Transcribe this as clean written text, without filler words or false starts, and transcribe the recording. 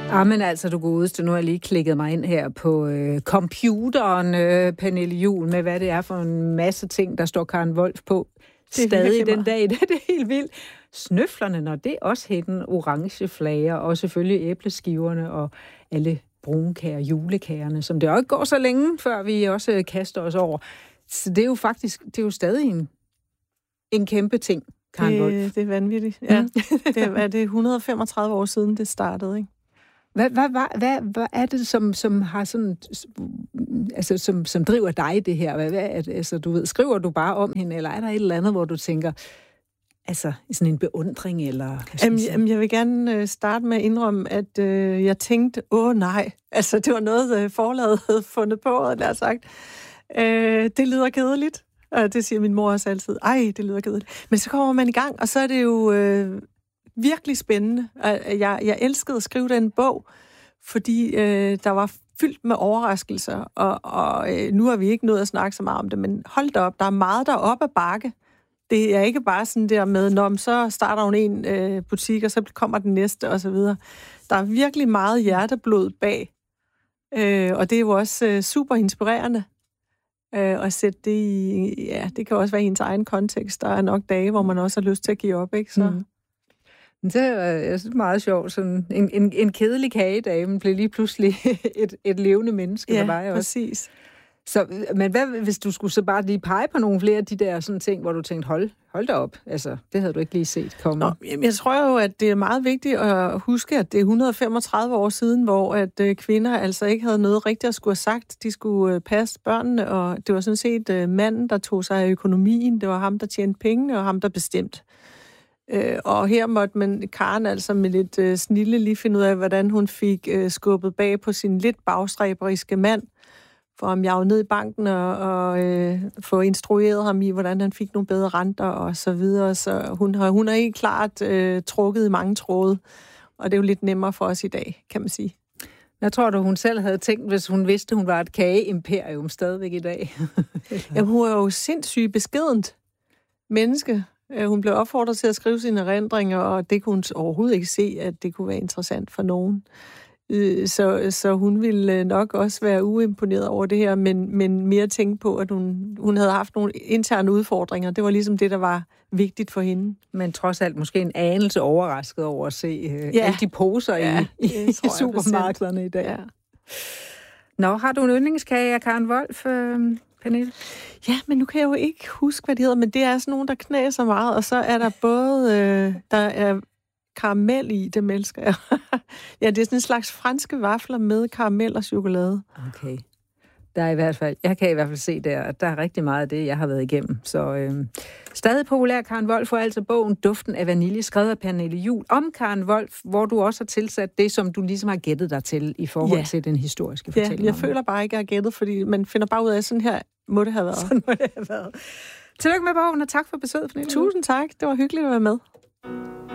Men altså, du godeste, nu har jeg lige klikket mig ind her på computeren, Pernille Juhl, med hvad det er for en masse ting, der står Karen Wolf på. Stadig den dag, det er helt vildt. Snøflerne, når det også hætten, orange flager, og selvfølgelig æbleskiverne og alle brunkager, julekagerne, som det også går så længe, før vi også kaster os over. Så det er jo faktisk, det er jo stadig en kæmpe ting, Karen Wolf. Det er vanvittigt, ja. Det er 135 år siden, det startede, ikke? Hvad er det, som har sådan, altså, som driver dig det her? Hvad er det, altså, du ved, skriver du bare om hende, eller er der et eller andet, hvor du tænker, altså sådan en beundring, eller? Jeg vil gerne starte med at indrømme, at jeg tænkte, nej, altså det var noget, forlaget havde fundet på, og der sagt, det lyder kedeligt. Og det siger min mor også altid, det lyder kedeligt. Men så kommer man i gang, og så er det jo virkelig spændende. Jeg elskede at skrive den bog, fordi der var fyldt med overraskelser, og nu har vi ikke nået at snakke så meget om det, men hold da op, der er meget deroppe ad bakke. Det er ikke bare sådan der med, så starter hun en butik, og så kommer den næste, og så videre. Der er virkelig meget hjerteblod bag, og det er jo også super inspirerende at sætte det i, det kan også være i ens egen kontekst. Der er nok dage, hvor man også har lyst til at give op, ikke? Så... Det er, jeg synes, meget sjovt. Sådan en kedelig kagedag, men blev lige pludselig et levende menneske. Ja, for dig også. Præcis. Så, men hvad, hvis du skulle så bare lige pege på nogle flere af de der sådan ting, hvor du tænkte, hold da op. Altså, det havde du ikke lige set komme. Jeg tror jo, at det er meget vigtigt at huske, at det er 135 år siden, hvor at kvinder altså ikke havde noget rigtigt at skulle have sagt. De skulle passe børnene, og det var sådan set manden, der tog sig af økonomien. Det var ham, der tjente pengene, og ham, der bestemte. Og her måtte Karen altså med lidt snilde lige finde ud af, hvordan hun fik skubbet bag på sin lidt bagstræberiske mand, for at jage ned i banken og få instrueret ham i, hvordan han fik nogle bedre renter og så videre. Så hun har helt klart trukket i mange tråde, og det er jo lidt nemmere for os i dag, kan man sige. Jeg tror du, hun selv havde tænkt, hvis hun vidste, hun var et kageimperium stadigvæk i dag? Jamen, hun er jo sindssygt beskedent menneske. Hun blev opfordret til at skrive sine erindringer, og det kunne hun overhovedet ikke se, at det kunne være interessant for nogen. Så hun ville nok også være uimponeret over det her, men mere tænke på, at hun havde haft nogle interne udfordringer. Det var ligesom det, der var vigtigt for hende. Men trods alt måske en anelse overrasket over at se alle de poser i supermarkederne i dag. Ja. Nå, har du en yndlingskage af Karen Wolf, Pernille? Ja, men nu kan jeg jo ikke huske, hvad det hedder, men det er sådan nogen, der knæser meget, og så er der både, der er karamel i, det elsker jeg. Ja, det er sådan en slags franske vafler med karamel og chokolade. Okay. Der er i hvert fald, jeg kan i hvert fald se der, at der er rigtig meget af det, jeg har været igennem. Så stadig populær Karen Wolf, for altså bogen Duften af vanilje, skrevet af Pernille Juhl om Karen Wolf, hvor du også har tilsat det, som du ligesom har gættet dig til i forhold til den historiske fortælling. Ja, jeg føler bare ikke, at jeg har gættet, fordi man finder bare ud af, sådan her må det have været. Sådan må det have været. Tillykke med bogen, og tak for besøget, Pernille. Tusind tak, det var hyggeligt at være med.